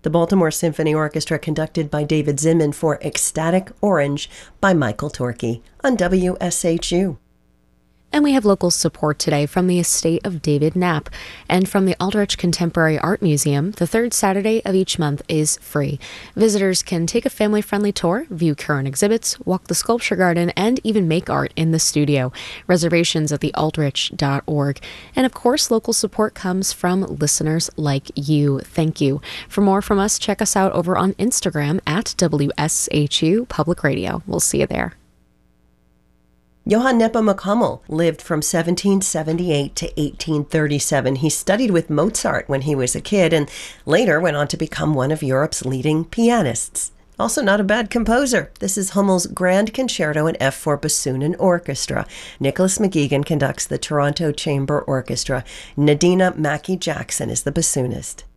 The Baltimore Symphony Orchestra conducted by David Zinman for Ecstatic Orange by Michael Torkey on WSHU. And we have local support today from the estate of David Knapp. And from the Aldrich Contemporary Art Museum, the third Saturday of each month is free. Visitors can take a family-friendly tour, view current exhibits, walk the sculpture garden, and even make art in the studio. Reservations at thealdrich.org. And of course, local support comes from listeners like you. Thank you. For more from us, check us out over on Instagram at WSHU Public Radio. We'll see you there. Johann Nepomuk Hummel lived from 1778 to 1837. He studied with Mozart when he was a kid and later went on to become one of Europe's leading pianists. Also not a bad composer. This is Hummel's Grand Concerto in F for Bassoon and Orchestra. Nicholas McGeegan conducts the Toronto Chamber Orchestra. Nadina Mackey-Jackson is the bassoonist.